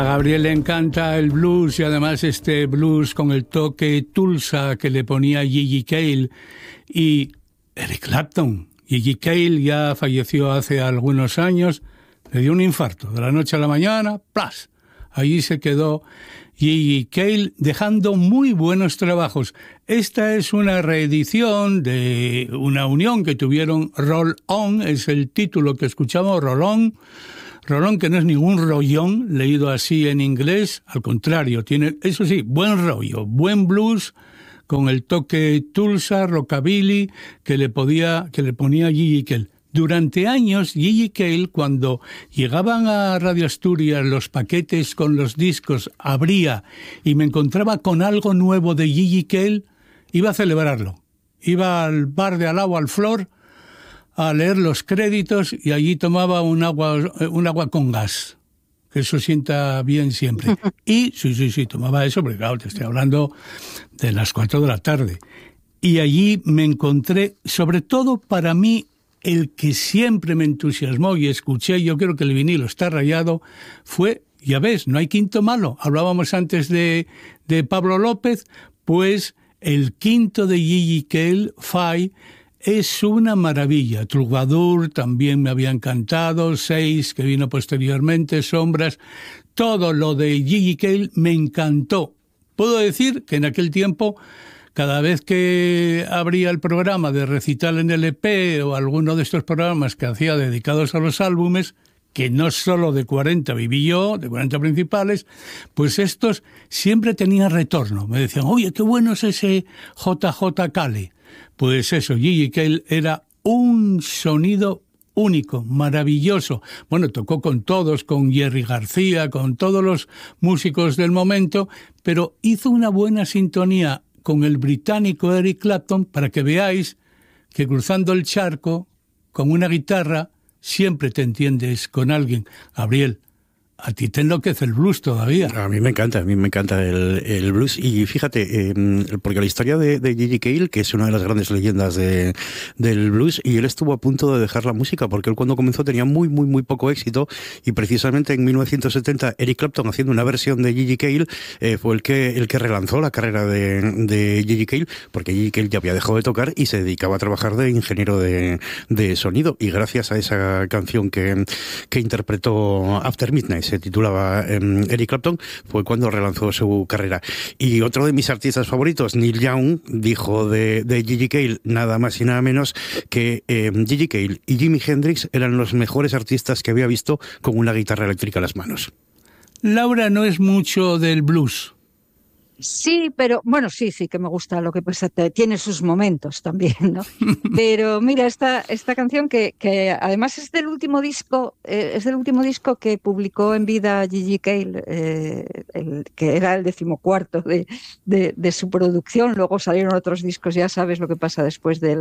A Gabriel le encanta el blues y además este blues con el toque Tulsa que le ponía Gigi Cale y Eric Clapton. Gigi Cale ya falleció hace algunos años, le dio un infarto de la noche a la mañana, ¡plas! Allí se quedó Gigi Cale dejando muy buenos trabajos. Esta es una reedición de una unión que tuvieron. Roll On es el título que escuchamos, Roll On. Roll On, que no es ningún rollón leído así en inglés, al contrario, tiene, eso sí, buen rollo, buen blues con el toque Tulsa, rockabilly que le ponía Gigi Cale. Durante años, Gigi Cale, cuando llegaban a Radio Asturias los paquetes con los discos, abría y me encontraba con algo nuevo de Gigi Cale, iba a celebrarlo. Iba al bar de al lado, al Flor, a leer los créditos y allí tomaba un agua con gas, que eso sienta bien siempre. Y sí, tomaba eso, porque claro, te estoy hablando de las 4 de la tarde. Y allí me encontré, sobre todo para mí, el que siempre me entusiasmó y escuché, yo creo que el vinilo está rayado, fue, ya ves, no hay quinto malo. Hablábamos antes de Pablo López, pues el quinto de Gigi Cale, Fai, es una maravilla. Troubadour también me había encantado, 6 que vino posteriormente, Sombras, todo lo de Gigi Cale me encantó. Puedo decir que en aquel tiempo, cada vez que abría el programa de Recital en el EP o alguno de estos programas que hacía dedicados a los álbumes, que no solo de 40 viví yo, de 40 principales, pues estos siempre tenían retorno. Me decían, oye, qué bueno es ese JJ Cale. Pues eso, Gigi Cale era un sonido único, maravilloso. Bueno, tocó con todos, con Jerry García, con todos los músicos del momento, pero hizo una buena sintonía con el británico Eric Clapton para que veáis que cruzando el charco, con una guitarra, siempre te entiendes con alguien. Gabriel, a ti te enloquece el blues todavía. A mí me encanta el blues. Y fíjate, porque la historia de Gigi Cale, que es una de las grandes leyendas del blues, y él estuvo a punto de dejar la música, porque él cuando comenzó tenía muy poco éxito, y precisamente en 1970 Eric Clapton, haciendo una versión de Gigi Cale, fue el que relanzó la carrera de Gigi Cale, porque Gigi Cale ya había dejado de tocar y se dedicaba a trabajar de ingeniero de sonido, y gracias a esa canción que interpretó After Midnight, se titulaba Eric Clapton, fue cuando relanzó su carrera. Y otro de mis artistas favoritos, Neil Young, dijo de Gigi Cale nada más y nada menos que Gigi Cale y Jimi Hendrix eran los mejores artistas que había visto con una guitarra eléctrica en las manos. Laura no es mucho del blues. Sí, pero bueno, sí que me gusta, lo que pasa, tiene sus momentos también, ¿no? Pero mira, esta canción que además es del último disco que publicó en vida Gigi Cale, que era el 14º de su producción. Luego salieron otros discos, ya sabes lo que pasa después de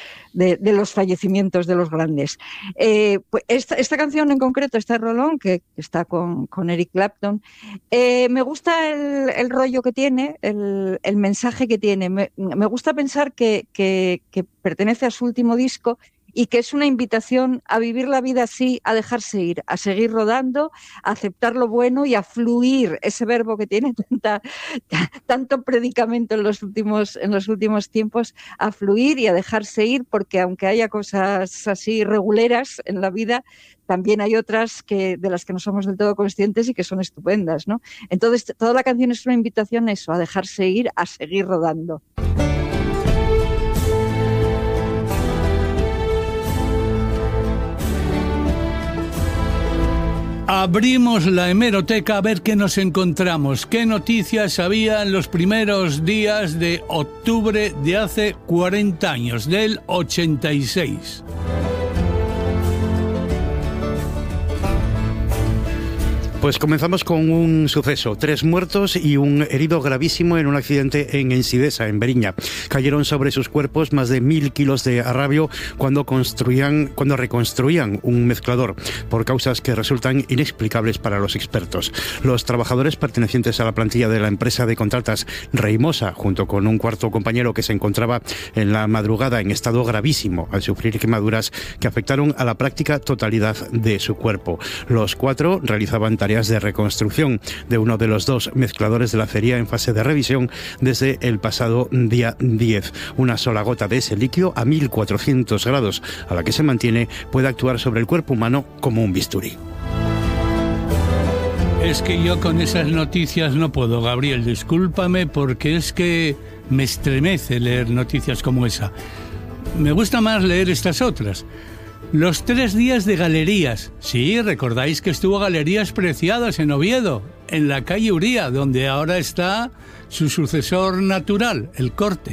los fallecimientos de los grandes. Pues esta canción en concreto, este Rolón, que está con Eric Clapton, me gusta el rollo que tiene, el mensaje que tiene. Me gusta pensar que pertenece a su último disco y que es una invitación a vivir la vida así, a dejarse ir, a seguir rodando, a aceptar lo bueno y a fluir, ese verbo que tiene tanto predicamento en los últimos tiempos, a fluir y a dejarse ir, porque aunque haya cosas así reguleras en la vida, también hay otras de las que no somos del todo conscientes y que son estupendas, ¿no? Entonces, toda la canción es una invitación a eso, a dejarse ir, a seguir rodando. Abrimos la hemeroteca a ver qué nos encontramos, qué noticias había en los primeros días de octubre de hace 40 años, del 86. Pues comenzamos con un suceso. 3 muertos y un herido gravísimo en un accidente en Ensidesa, en Beriña. Cayeron sobre sus cuerpos más de 1.000 kilos de arrabio cuando reconstruían un mezclador, por causas que resultan inexplicables para los expertos. Los trabajadores pertenecientes a la plantilla de la empresa de contratas Reimosa, junto con un cuarto compañero que se encontraba en la madrugada en estado gravísimo al sufrir quemaduras que afectaron a la práctica totalidad de su cuerpo. Los 4 realizaban tareas tareas de reconstrucción de uno de los dos mezcladores de la acería en fase de revisión desde el pasado día 10. Una sola gota de ese líquido a 1400 grados a la que se mantiene puede actuar sobre el cuerpo humano como un bisturí. Es que yo con esas noticias no puedo, Gabriel, discúlpame, porque es que me estremece leer noticias como esa. Me gusta más leer estas otras. Los 3 días de galerías. Sí, recordáis que estuvo Galerías Preciadas en Oviedo, en la calle Uría, donde ahora está su sucesor natural, el Corte.